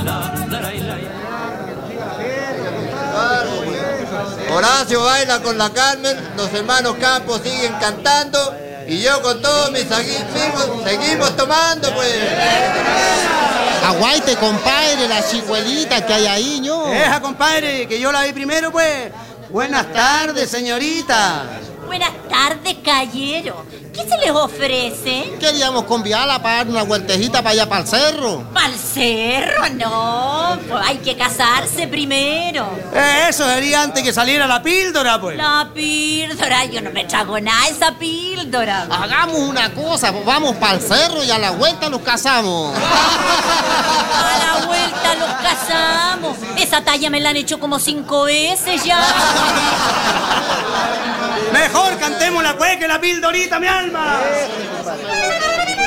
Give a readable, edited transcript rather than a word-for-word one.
Horacio baila con la Carmen, los hermanos Campos siguen cantando y yo con todos mis amigos seguimos tomando, pues. Aguaite, compadre, la chicuelita que hay ahí, ¿no? Deja, compadre, que yo la vi primero, pues. Buenas tardes, señorita. Buenas tardes, caballero. ¿Qué se les ofrece? Queríamos convidarla para dar una vueltejita para allá, para el cerro. ¿Para el cerro? No, pues hay que casarse primero. Eso sería antes que saliera la píldora, pues. La píldora, yo no me trago nada esa píldora. Hagamos una cosa, vamos para el cerro y a la vuelta nos casamos. A la vuelta los casamos. Esa talla me la han hecho como 5 veces ya. Mejor cantemos la pues que la pildorita, mi alma.